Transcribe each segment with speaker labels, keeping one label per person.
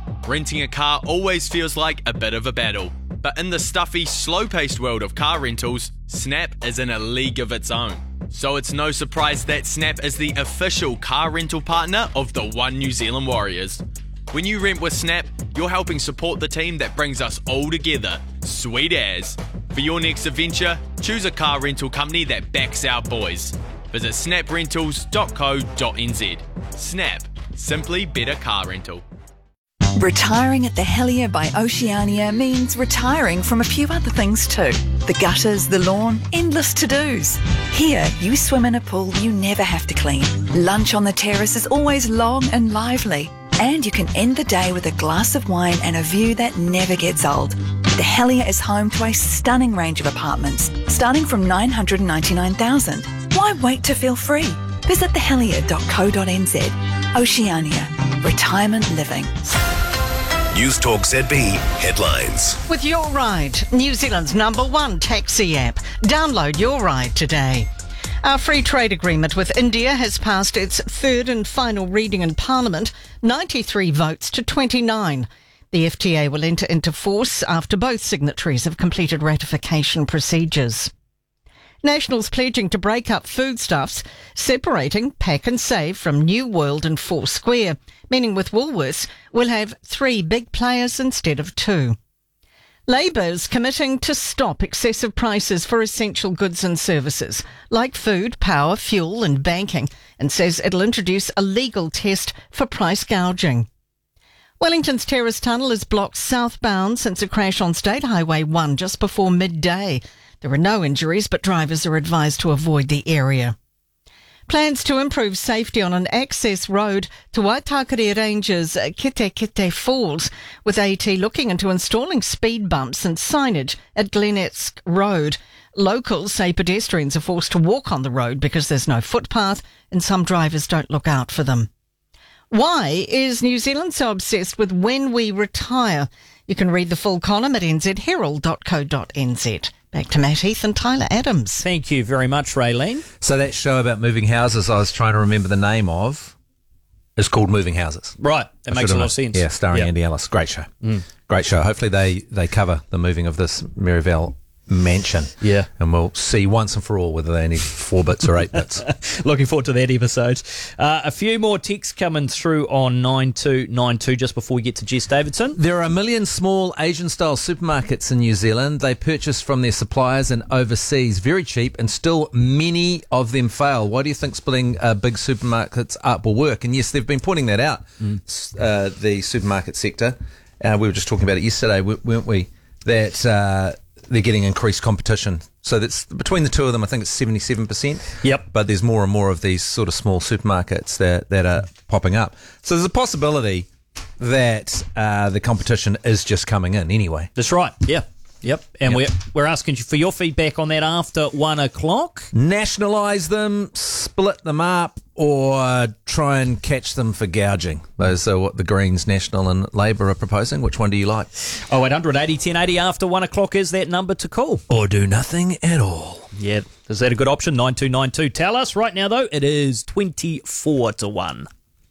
Speaker 1: Renting a car always feels like a bit of a battle, but in the stuffy, slow-paced world of car rentals, Snap is in a league of its own. So it's no surprise that Snap is the official car rental partner of the One New Zealand Warriors. When you rent with Snap, you're helping support the team that brings us all together. Sweet as. For your next adventure, choose a car rental company that backs our boys. Visit snaprentals.co.nz. Snap. Simply better car rental.
Speaker 2: Retiring at the Helier by Oceania means retiring from a few other things too. The gutters, the lawn, endless to-dos. Here, you swim in a pool you never have to clean. Lunch on the terrace is always long and lively. And you can end the day with a glass of wine and a view that never gets old. The Helier is home to a stunning range of apartments, starting from $999,000. Why wait to feel free? Visit thehelier.co.nz. Oceania. Retirement living.
Speaker 3: News Talk ZB headlines.
Speaker 4: With Your Ride, New Zealand's #1 taxi app. Download Your Ride today. Our free trade agreement with India has passed its third and final reading in Parliament, 93 votes to 29. The FTA will enter into force after both signatories have completed ratification procedures. Nationals pledging to break up foodstuffs, separating Pack and Save from New World and Four Square, meaning with Woolworths we'll have 3 big players instead of 2. Labour's committing to stop excessive prices for essential goods and services, like food, power, fuel and banking, and says it'll introduce a legal test for price gouging. Wellington's Terrace Tunnel is blocked southbound since a crash on State Highway 1 just before midday. There are no injuries, but drivers are advised to avoid the area. Plans to improve safety on an access road to Waitakere Ranges Kite Kite Falls, with AT looking into installing speed bumps and signage at Glenesk Road. Locals say pedestrians are forced to walk on the road because there's no footpath and some drivers don't look out for them. Why is New Zealand so obsessed with when we retire? You can read the full column at nzherald.co.nz. Back to Matt Heath and Tyler Adams.
Speaker 5: Thank you very much, Raylene.
Speaker 6: So that show about moving houses I was trying to remember the name of is called Moving Houses.
Speaker 5: Right, that makes a lot of sense.
Speaker 6: Yeah, starring Andy Ellis. Great show. Great show. Hopefully they cover the moving of this Merivale mansion.
Speaker 5: Yeah.
Speaker 6: And we'll see once and for all whether they need 4 bits or 8 bits.
Speaker 5: Looking forward to that episode. A few more texts coming through on 9292 just before we get to Jess Davidson.
Speaker 6: There are 1 million small Asian-style supermarkets in New Zealand. They purchase from their suppliers and overseas very cheap, and still many of them fail. Why do you think splitting big supermarkets up will work? And yes, they've been pointing that out, the supermarket sector. We were just talking about it yesterday, weren't we? That they're getting increased competition. So that's between the two of them, I think it's 77%.
Speaker 5: Yep.
Speaker 6: But there's more and more of these sort of small supermarkets that are popping up. So there's a possibility that the competition is just coming in anyway.
Speaker 5: That's right. Yeah. Yep. And we're asking you for your feedback on that after 1 o'clock. Nationalise them, split them up, or try and catch them for gouging. Those are what the Greens, National and Labour are proposing. Which one do you like? 0800 80 1080 after 1 o'clock is that number to call.
Speaker 6: Or do nothing at all.
Speaker 5: Yeah. Is that a good option? 9292. Tell us. Right now, though, it is 24-1.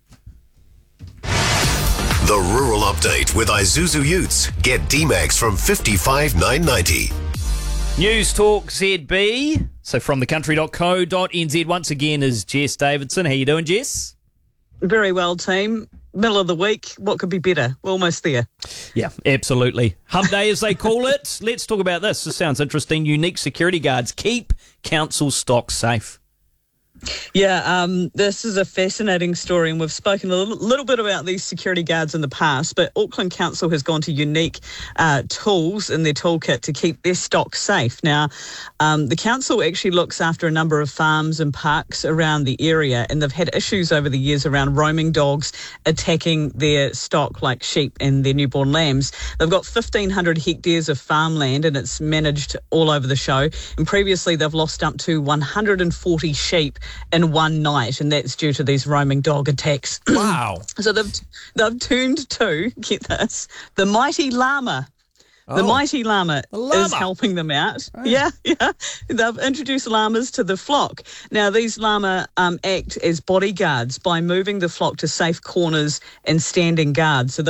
Speaker 3: The Rural Update with Isuzu Utes. Get D-Max from $55,990.
Speaker 5: News Talk ZB. So from thecountry.co.nz once again is Jess Davidson. How you doing, Jess?
Speaker 7: Very well, team. Middle of the week. What could be better? We're almost there.
Speaker 5: Yeah, absolutely. Hump Day, as they call it. Let's talk about this. This sounds interesting. Unique security guards keep council stock safe.
Speaker 7: Yeah, this is a fascinating story, and we've spoken a little bit about these security guards in the past, but Auckland Council has gone to unique tools in their toolkit to keep their stock safe. Now, the council actually looks after a number of farms and parks around the area, and they've had issues over the years around roaming dogs attacking their stock like sheep and their newborn lambs. They've got 1,500 hectares of farmland, and it's managed all over the show, and previously they've lost up to 140 sheep in one night, and that's due to these roaming dog attacks.
Speaker 5: Wow.
Speaker 7: So they've turned to, get this, the mighty llama. The mighty llama is helping them out. Oh. Yeah. They've introduced llamas to the flock. Now, these llama act as bodyguards by moving the flock to safe corners and standing guard. So